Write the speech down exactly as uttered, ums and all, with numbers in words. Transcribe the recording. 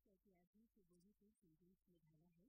कहते हैं कि बोली को संदेश में ढाला है